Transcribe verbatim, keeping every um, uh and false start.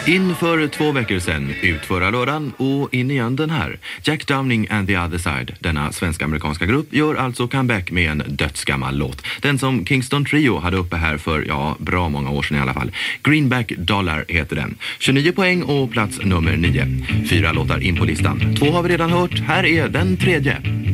Inför två veckor sedan, ut förra lördagen och in igen den här. Jack Downing and the Other Side, denna svenska-amerikanska grupp, gör alltså comeback med en dödsgammal låt. Den som Kingston Trio hade uppe här för, ja, bra många år sedan i alla fall. Greenback Dollar heter den. tjugonio poäng och plats nummer nio. Fyra låtar in på listan. Två har vi redan hört, här är den tredje.